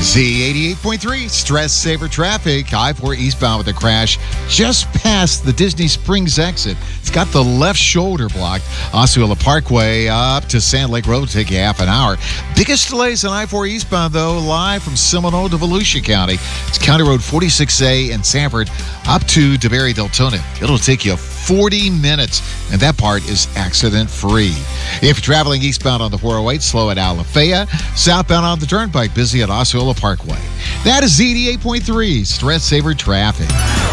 Z88.3, stress saver traffic. I-4 eastbound with a crash just past the Disney Springs exit. It's got the left shoulder blocked. Osceola Parkway up to Sand Lake Road will take you half an hour. Biggest delays on I-4 eastbound, though, live from Seminole to Volusia County. It's County Road 46A in Sanford up to DeBerry Deltona. It'll take you 40 minutes, and that part is accident-free. If you're traveling eastbound on the 408, slow at Alafaya. Southbound on the Turnpike, busy at Osceola Parkway. That is Z88.3, stress saver traffic.